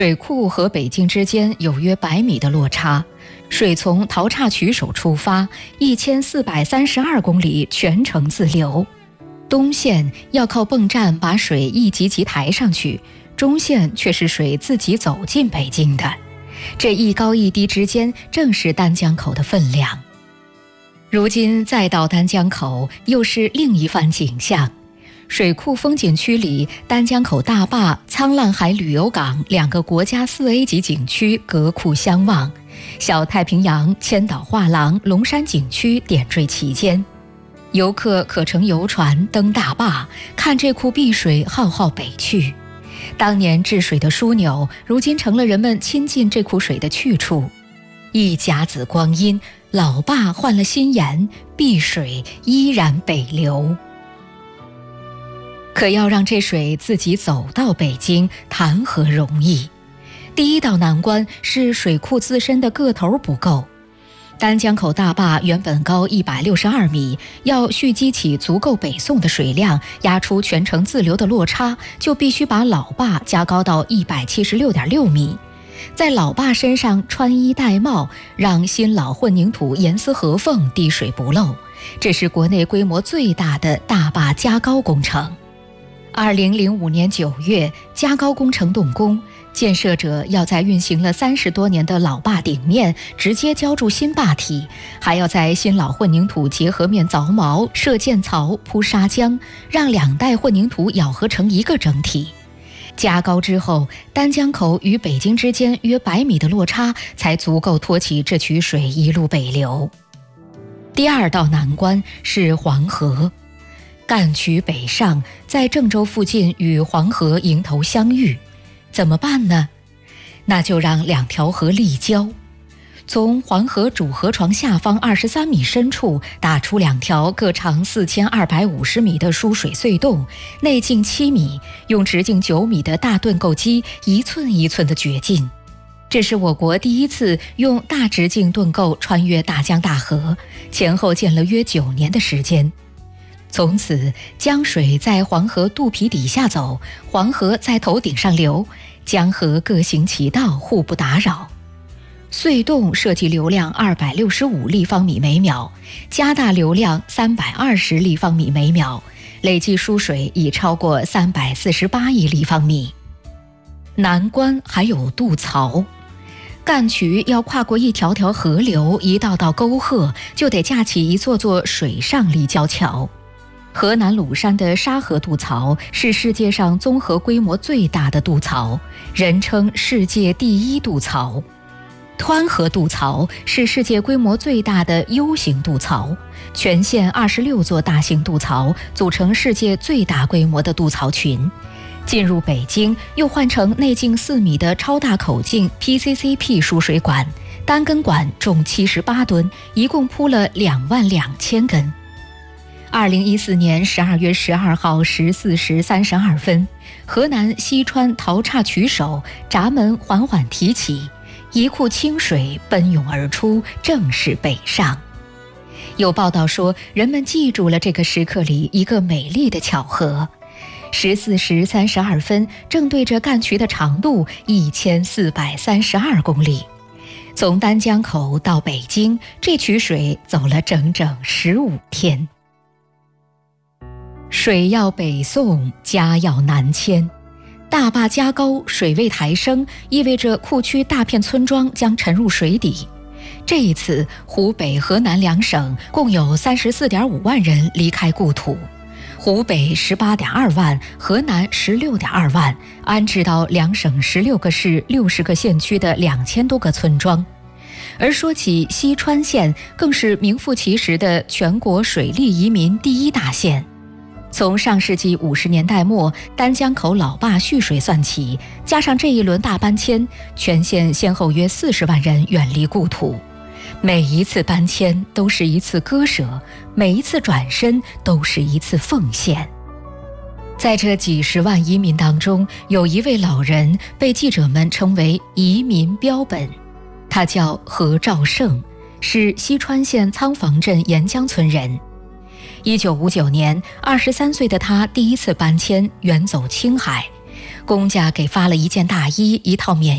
水库和北京之间有约100米的落差，水从陶岔渠首出发，1432公里全程自流。东线要靠泵站把水一级级抬上去，中线却是水自己走进北京的。这一高一低之间，正是丹江口的分量。如今再到丹江口，又是另一番景象。水库风景区里，丹江口大坝、沧浪海旅游港2个国家4A 级景区隔库相望，小太平洋、千岛画廊、龙山景区点缀其间。游客可乘游船登大坝，看这库碧水浩浩北去。当年治水的枢纽，如今成了人们亲近这库水的去处。一甲子光阴，老坝换了新颜，碧水依然北流。可要让这水自己走到北京，谈何容易？第一道难关是水库自身的个头不够。丹江口大坝原本高162米，要蓄积起足够北送的水量，压出全程自流的落差，就必须把老坝加高到176.6米。在老坝身上穿衣戴帽，让新老混凝土严丝合缝，滴水不漏。这是国内规模最大的大坝加高工程。2005年9月，加高工程动工，建设者要在运行了30多年的老坝顶面直接浇筑新坝体，还要在新老混凝土结合面凿毛、设建槽、铺砂浆，让2代混凝土咬合成一个整体。加高之后，丹江口与北京之间约100米的落差，才足够托起这渠水一路北流。第二道难关是黄河。赣渠北上，在郑州附近与黄河迎头相遇，怎么办呢？那就让2条河立交，从黄河主河床下方23米深处打出2条各长4250米的输水隧洞，内径7米，用直径9米的大盾构机一寸一寸的掘进。这是我国第一次用大直径盾构穿越大江大河，前后建了约9年的时间。从此，江水在黄河肚皮底下走，黄河在头顶上流，江河各行其道，互不打扰。隧洞设计流量265立方米每秒，加大流量320立方米每秒，累计输水已超过348亿立方米。难关还有渡槽。赣渠要跨过一条条河流、一道道沟壑，就得架起一座座水上立交桥。河南鲁山的沙河渡槽是世界上综合规模最大的渡槽，人称世界第一渡槽。湍河渡槽是世界规模最大的 U 型渡槽，全线26座大型渡槽组成世界最大规模的渡槽群。进入北京，又换成内径4米的超大口径 PCCP 输水管，单根管重78吨，一共铺了22000根。2014年12月12号14时32分，河南西川陶岔渠首闸门缓缓提起，一库清水奔涌而出，正式北上。有报道说，人们记住了这个时刻里一个美丽的巧合。14时32分，正对着赣渠的长度1432公里。从丹江口到北京，这渠水走了整整15天。水要北送，家要南迁。大坝加高，水位抬升，意味着库区大片村庄将沉入水底。这一次，湖北、河南2省共有34.5万人离开故土，湖北18.2万，河南16.2万，安置到2省16个市、60个县区的2000多个村庄。而说起西川县，更是名副其实的全国水利移民第一大县。从上世纪50年代末丹江口老坝蓄水算起，加上这一轮大搬迁，全县先后约40万人远离故土。每一次搬迁都是一次割舍，每一次转身都是一次奉献。在这几十万移民当中，有一位老人被记者们称为移民标本，他叫何兆胜，是西川县仓房镇沿江村人。1959年，23岁的他第一次搬迁，远走青海，公家给发了一件大衣、一套棉